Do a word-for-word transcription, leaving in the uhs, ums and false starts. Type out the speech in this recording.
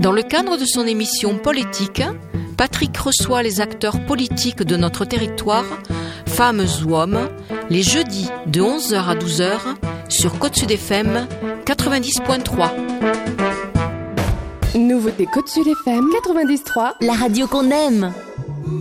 Dans le cadre de son émission Politique, Patrick reçoit les acteurs politiques de notre territoire, femmes ou hommes, les jeudis de onze heures à douze heures sur Côte-Sud F M quatre-vingt-dix point trois. Nouveauté Côte-Sud F M quatre-vingt-dix point trois, la radio qu'on aime.